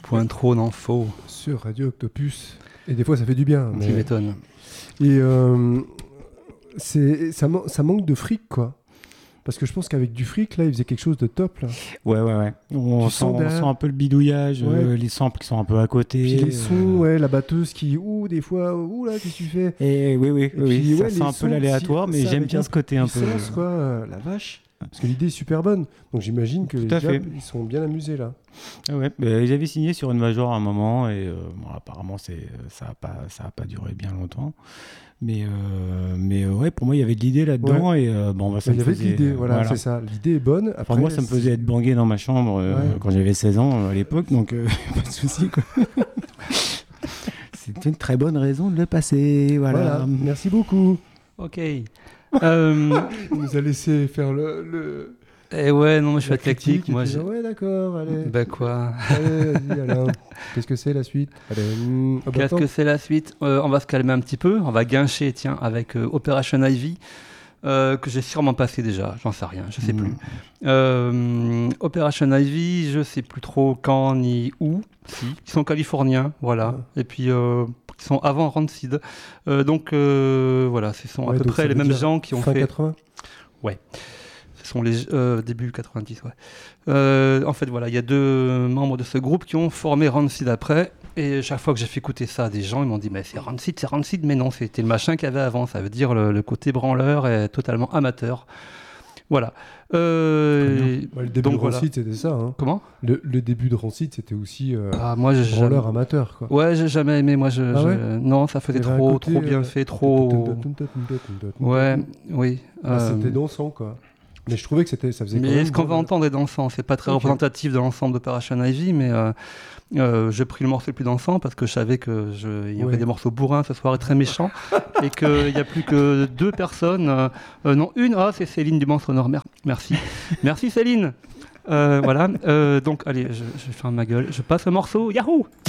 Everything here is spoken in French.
Point trop, non, faux. Sur Radio Octopus. Et des fois, ça fait du bien. Tu m'étonnes. Et ça manque de fric, quoi. Parce que je pense qu'avec du fric, là, il faisait quelque chose de top, là. Ouais. On sent un peu le bidouillage, les samples qui sont un peu à côté. Puis les sons, la batteuse qui, des fois, là, qu'est-ce que tu fais ? Et oui, puis, ça sent un peu l'aléatoire, mais j'aime bien ce côté un peu. Quoi, la vache. Parce que l'idée est super bonne. Donc j'imagine que les Jab, ils sont bien amusés, là. Ouais, ils avaient signé sur une major à un moment, et apparemment, ça a pas duré bien longtemps. Mais ouais, pour moi, il y avait de l'idée là-dedans. Ouais. Et ça il y avait de l'idée, voilà, c'est ça. L'idée est bonne. Après, moi, ça me faisait être bangé dans ma chambre quand j'avais 16 ans à l'époque, donc pas de souci, quoi. C'est une très bonne raison de le passer. Voilà. Merci beaucoup. Ok. Il nous a laissé faire le... Eh ouais, non, mais je suis athlétique. Moi, ouais, d'accord, allez. Bah quoi. Allez, vas-y, Alain. Qu'est-ce que c'est la suite ? Qu'est-ce que c'est la suite ? On va se calmer un petit peu. On va guincher, avec Operation Ivy, que j'ai sûrement passé déjà. J'en sais rien, je sais plus. Operation Ivy, je sais plus trop quand ni où. Si. Ils sont californiens, voilà. Et puis, ils sont avant Rancid. Donc, voilà, ce sont à peu près les mêmes gens qui ont fin fait... 80 ? Ouais. Ce sont les début 90, ouais. En fait, voilà, il y a 2 membres de ce groupe qui ont formé Rancid après. Et chaque fois que j'ai fait écouter ça à des gens, ils m'ont dit mais c'est Rancid, mais non, c'était le machin qu'il y avait avant. Ça veut dire le côté branleur est totalement amateur. Voilà. Le début donc, de Rancid, c'était ça. Hein. Comment ? Le début de Rancid, c'était aussi moi, branleur amateur, quoi. Ouais, j'ai jamais aimé. Moi, non, ça faisait trop bien fait, trop. Ouais, oui. C'était dansant, quoi. Mais je trouvais que ça faisait. Mais ce qu'on va entendre est dansant. C'est pas très représentatif de l'ensemble d'Operation Ivy, mais j'ai pris le morceau le plus dansant parce que je savais qu'il y aurait des morceaux bourrins ce soir et très méchants et qu'il n'y a plus que 2 personnes. Non, une. C'est Céline du Monstre Nord. Merci. Merci Céline. Voilà. Donc, allez, je ferme ma gueule. Je passe le morceau. Yahoo!